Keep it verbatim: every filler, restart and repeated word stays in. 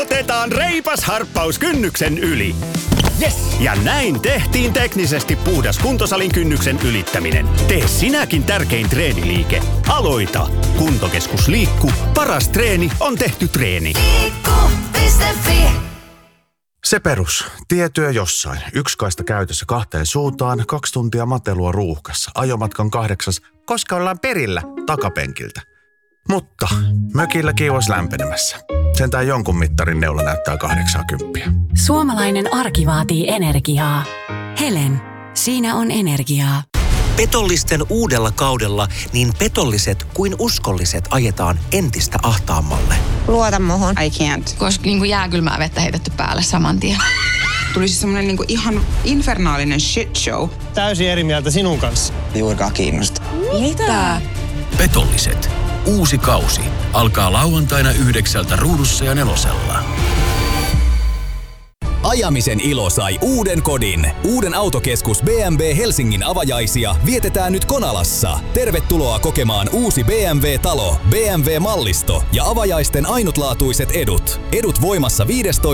Otetaan reipas harppaus kynnyksen yli. Yes! Ja näin tehtiin teknisesti puhdas kuntosalin kynnyksen ylittäminen. Tee sinäkin tärkein treeniliike. Aloita! Kuntokeskus Liikku. Paras treeni on tehty treeni. Liikku piste fi. Se perus. Tietyö jossain. Yksi kaista käytössä kahteen suuntaan, kaksi tuntia matelua ruuhkassa. Ajomatkan kahdeksas, koska ollaan perillä takapenkiltä. Mutta mökillä kiivas lämpenemässä. Sentään jonkun mittarin neula näyttää kahdeksankymmentä. Suomalainen arki vaatii energiaa. Helen, siinä on energiaa. Petollisten uudella kaudella niin petolliset kuin uskolliset ajetaan entistä ahtaammalle. Luota muhun. I can't. Koska niin kuin jääkylmää vettä heitetty päälle saman tien. Tuli siis semmonen niin kuin ihan infernaalinen shit show. Täysin eri mieltä sinun kanssa. Juurikaan kiinnosta. Mitä? Petolliset. Uusi kausi alkaa lauantaina yhdeksältä Ruudussa ja Nelosella. Ajamisen ilo sai uuden kodin. Uuden autokeskus B M W Helsingin avajaisia vietetään nyt Konalassa. Tervetuloa kokemaan uusi B M W-talo, B M W-mallisto ja avajaisten ainutlaatuiset edut. Edut voimassa viidestoista